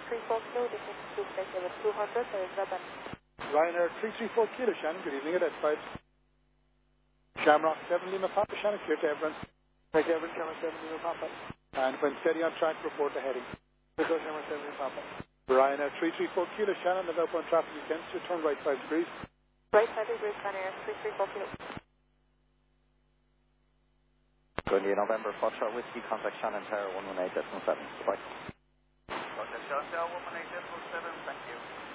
334 kilo, this is Tuesday with 200, there is Robin. Ryanair 334 kilo, Shannon, good evening, identified. Shamrock 7 Lima Papa, Shannon, clear to everyone. Thank you, everyone, Shamrock 7 Lima Papa. And when steady on track, report the heading. Let's go, Shamrock 7 Lima Papa. Ryanair 334 kilo, Shannon, the outbound traffic against you, turn right 5 degrees. Right 5 degrees, Ryanair 334 kilo. Good day, November, Foxtrot Whiskey, contact Shannon Tower 118.7. Bye. Contact Shannon Tower 118.7, thank you.